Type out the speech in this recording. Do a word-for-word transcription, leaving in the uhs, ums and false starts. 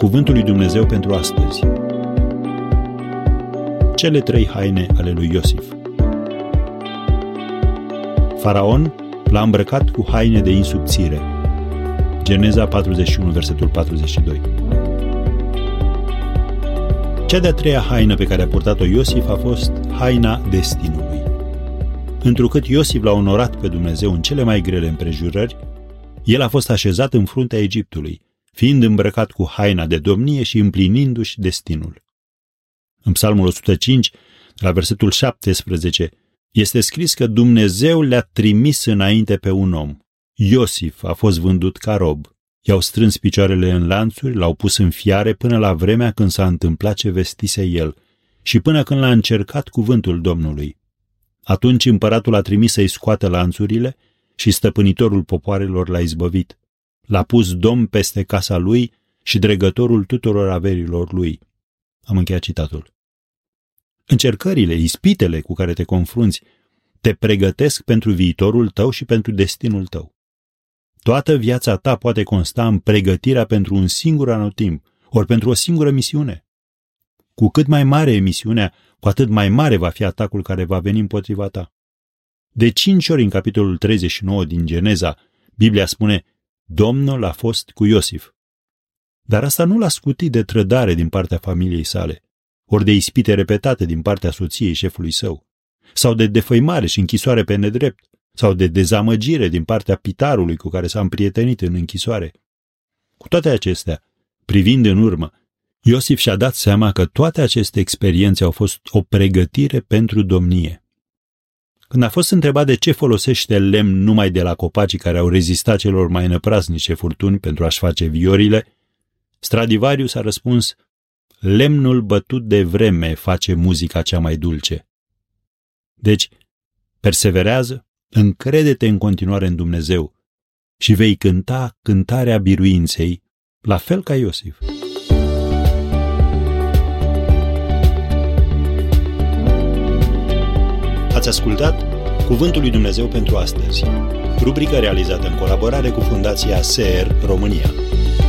Cuvântul lui Dumnezeu pentru astăzi. Cele trei haine ale lui Iosif. Faraon l-a îmbrăcat cu haine de insubțire. Geneza patruzeci și unu, versetul patruzeci și doi. Cea de-a treia haină pe care a purtat-o Iosif a fost haina destinului. Întrucât Iosif l-a onorat pe Dumnezeu în cele mai grele împrejurări, el a fost așezat în fruntea Egiptului, fiind îmbrăcat cu haina de domnie și împlinindu-și destinul. În Psalmul o sută cinci, la versetul șaptesprezece, este scris că Dumnezeu le-a trimis înainte pe un om. Iosif a fost vândut ca rob. I-au strâns picioarele în lanțuri, l-au pus în fiare până la vremea când s-a întâmplat ce vestise el și până când l-a încercat cuvântul Domnului. Atunci împăratul a trimis să-i scoată lanțurile și stăpânitorul popoarelor l-a izbăvit. L-a pus domn peste casa lui și dregătorul tuturor averilor lui. Am încheiat citatul. Încercările, ispitele cu care te confrunți te pregătesc pentru viitorul tău și pentru destinul tău. Toată viața ta poate consta în pregătirea pentru un singur anotimp, ori pentru o singură misiune. Cu cât mai mare e misiunea, cu atât mai mare va fi atacul care va veni împotriva ta. De cinci ori în capitolul treizeci și nouă din Geneza, Biblia spune: Domnul a fost cu Iosif. Dar asta nu l-a scutit de trădare din partea familiei sale, ori de ispite repetate din partea soției șefului său, sau de defăimare și închisoare pe nedrept, sau de dezamăgire din partea pitarului cu care s-a împrietenit în închisoare. Cu toate acestea, privind în urmă, Iosif și-a dat seama că toate aceste experiențe au fost o pregătire pentru domnie. Când a fost întrebat de ce folosește lemn numai de la copacii care au rezistat celor mai năprasnice furtuni pentru a-și face viorile, Stradivarius a răspuns: lemnul bătut de vreme face muzica cea mai dulce. Deci, perseverează, încrede-te în continuare în Dumnezeu și vei cânta cântarea biruinței, la fel ca Iosif. Ați ascultat Cuvântul lui Dumnezeu pentru astăzi, rubrica realizată în colaborare cu Fundația S E R România.